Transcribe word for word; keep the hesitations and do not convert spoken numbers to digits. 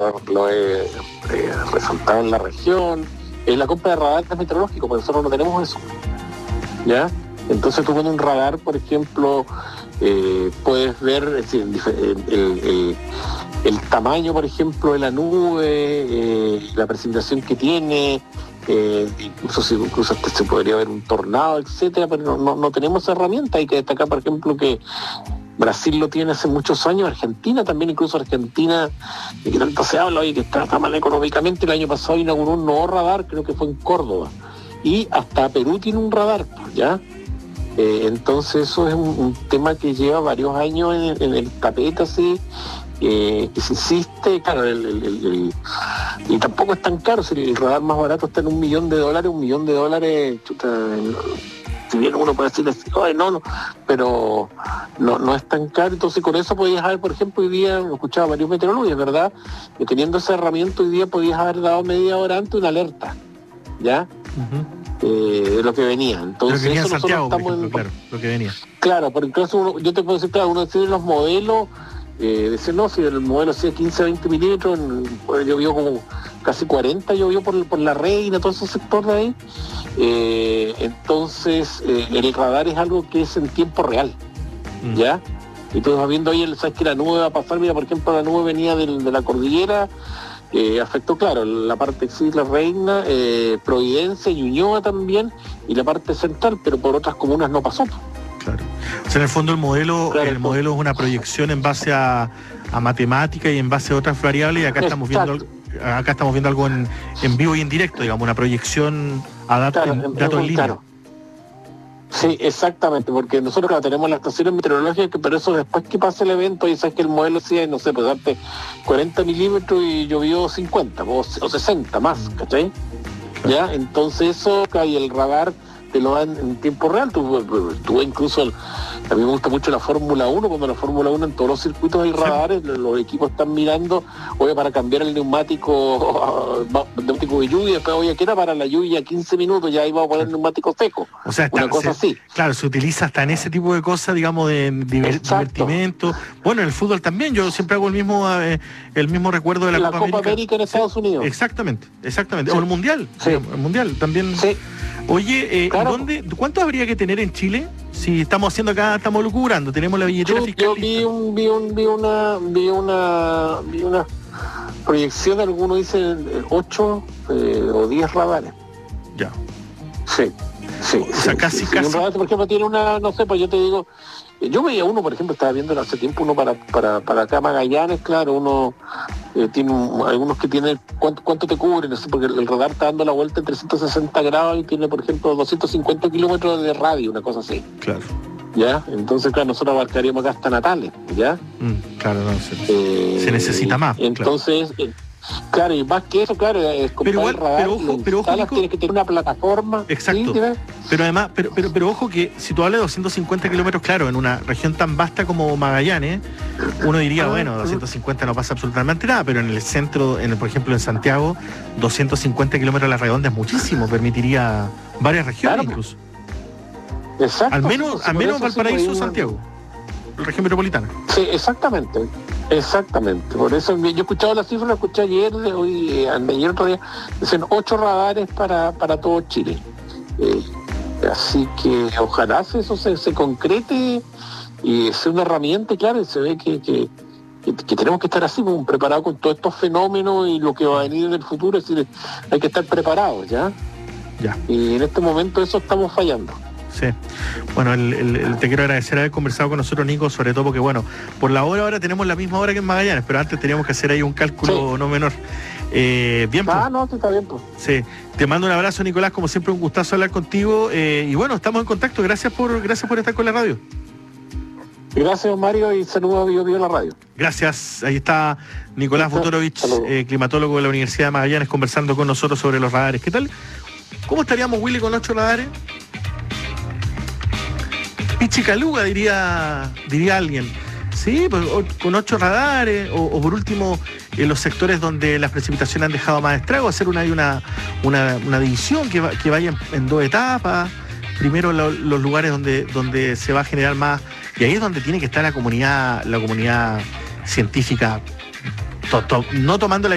lo, lo he eh, resaltado en la región, es la compra de radares meteorológicos, porque nosotros no tenemos eso, ¿ya? Entonces tú con un radar, por ejemplo, eh, puedes ver es decir, el, el, el, el tamaño, por ejemplo, de la nube, eh, la presentación que tiene, eh, incluso, si, incluso hasta se podría ver un tornado, etcétera, pero no, no, no tenemos esa herramienta. Hay que destacar, por ejemplo, que Brasil lo tiene hace muchos años, Argentina también, incluso Argentina, de que tanto se habla hoy que está, está mal económicamente, el año pasado inauguró un nuevo radar, creo que fue en Córdoba, y hasta Perú tiene un radar, ¿ya? Eh, entonces eso es un, un tema que lleva varios años en, en el tapete, así, eh, que se insiste, claro, el, el, el, el, y tampoco es tan caro, si el radar más barato está en un millón de dólares, un millón de dólares, chuta, si bien uno puede decirle, ay, no, no, pero no, no es tan caro. Entonces con eso podías haber, por ejemplo, hoy día, lo escuchaba varios meteorólogos, ¿verdad? Que teniendo esa herramienta hoy día podías haber dado media hora antes una alerta, ¿ya? Uh-huh. Eh, de lo que venía. Entonces, lo que venía eso en Santiago, estamos por ejemplo, en, claro, lo que venía. Claro, porque incluso uno, yo te puedo decir, claro, uno decide los modelos, eh, decir, no, si el modelo hacía quince, veinte milímetros, pues, llovió como casi cuarenta, llovió por, por la Reina, todo ese sector de ahí. Eh, entonces, eh, el radar es algo que es en tiempo real, mm. ¿ya? Y tú vas viendo ahí, sabes que la nube va a pasar, mira, por ejemplo, la nube venía del, de la cordillera, Eh, afectó, claro, la parte sí, la Reina, eh, Providencia, Ñuñoa también, y la parte central, pero por otras comunas no pasó. Claro. O sea, en el fondo el modelo, claro, el modelo es una proyección en base a, a matemática y en base a otras variables, y acá estamos viendo acá estamos viendo algo en, en vivo y en directo, digamos, una proyección a datos claro, en, datos en línea. Claro. Sí, exactamente, porque nosotros claro, tenemos las estaciones meteorológicas, que pero eso después que pasa el evento, y sabes que el modelo decía, no sé, pues darte cuarenta milímetros y llovió cincuenta o, o sesenta más, ¿cachai? Claro. ¿Ya? Entonces eso, y el radar te lo dan en tiempo real. Tú, tú incluso, el, a mí me gusta mucho la Fórmula uno, cuando la Fórmula uno en todos los circuitos hay radares, sí. Los equipos están mirando, oye, para cambiar el neumático, neumático de lluvia, después, oye, que era para la lluvia quince minutos, ya iba a poner neumático seco. O sea, está, una cosa se, así. Claro, se utiliza hasta en ese tipo de cosas, digamos, de diver, divertimento. Bueno, en el fútbol también, yo siempre hago el mismo eh, el mismo recuerdo de la, la Copa, Copa América, América en Estados sí, Unidos. Exactamente, exactamente. Sí. O el Mundial, sí. el Mundial también. Sí. Oye, eh, claro. ¿dónde, ¿cuánto habría que tener en Chile? Si estamos haciendo acá, estamos lucubrando, tenemos la billetera yo, fiscal. Yo vi, un, vi, un, vi una vi una vi una proyección, algunos dicen ocho eh, o diez radares. Ya. Sí, sí. O sea, sí, casi, sí, casi. Un radar, por ejemplo, tiene una, no sé, pues yo te digo, yo veía uno, por ejemplo, estaba viendo hace tiempo uno para para para acá Magallanes, claro, uno eh, tiene un, algunos que tienen, ¿cuánto, cuánto te cubre? No sé, porque el, el radar está dando la vuelta en trescientos sesenta grados y tiene, por ejemplo, doscientos cincuenta kilómetros de radio, una cosa así. Claro. ¿Ya? Entonces, claro, nosotros abarcaríamos acá hasta Natales, ¿ya? Mm, claro, no, se, eh, se necesita más. Entonces, claro. Eh, Claro, y más que eso, claro, es comprar pero igual, el radar, pero ojo, pero ojo, Nico, tienes que tener una plataforma. Exacto. ¿Sí? Pero además, pero, pero, pero ojo que si tú hablas de doscientos cincuenta kilómetros, claro, en una región tan vasta como Magallanes, uno diría, ah, bueno, doscientos cincuenta no pasa absolutamente nada, pero en el centro, en el, por ejemplo en Santiago, doscientos cincuenta kilómetros a la redonda es muchísimo, permitiría varias regiones, claro, incluso. Exacto. Al menos, al menos Valparaíso, sí, Santiago, la región metropolitana. Sí, exactamente. Exactamente, por eso yo he escuchado la cifra, la escuché ayer, hoy, eh, ayer otro día, dicen ocho radares para, para todo Chile. Eh, así que ojalá eso se, se concrete y sea una herramienta, y claro, se ve que, que, que, que tenemos que estar así, pues, preparados con todos estos fenómenos y lo que va a venir en el futuro, es decir, hay que estar preparados, ¿ya? Ya. Y en este momento eso estamos fallando. Sí. Bueno, el, el, el, te quiero agradecer haber conversado con nosotros, Nico, sobre todo porque, bueno, por la hora ahora tenemos la misma hora que en Magallanes, pero antes teníamos que hacer ahí un cálculo sí. no menor. Eh, bien, Ah, pues. no, está bien, pues. Sí. Te mando un abrazo, Nicolás, como siempre un gustazo hablar contigo. Eh, y bueno, estamos en contacto. Gracias por, gracias por estar con la radio. Gracias, Mario, y saludos a Bio Bio la radio. Gracias. Ahí está Nicolás Butorovich, eh, climatólogo de la Universidad de Magallanes, conversando con nosotros sobre los radares. ¿Qué tal? ¿Cómo estaríamos, Willy, con ocho radares? Pichicaluga, diría diría alguien. Sí, pues, o, con ocho radares, o, o por último, en los sectores donde las precipitaciones han dejado más estrago, hacer una, una, una, una división que, va, que vaya en, en dos etapas. Primero lo, los lugares donde, donde se va a generar más, y ahí es donde tiene que estar la comunidad, la comunidad científica, to, to, no tomando la